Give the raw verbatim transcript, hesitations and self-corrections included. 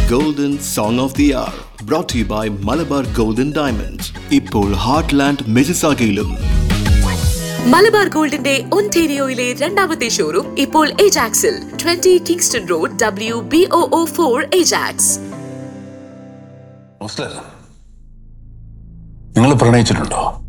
Golden Song of the Hour brought to you by Malabar Golden Diamonds. ഇപ്പോൾ heartland മിസിസാഗയിലും. Malabar ഗോൾഡിന്റെ ഒന്റാരിയോയിലെ രണ്ടാമത്തെ showroom ഇപ്പോൾ ഏജാക്സിൽ, twenty Kingston road, W B O O four, Ajax. നിങ്ങൾ പ്രണയിച്ചിട്ടുണ്ടോ?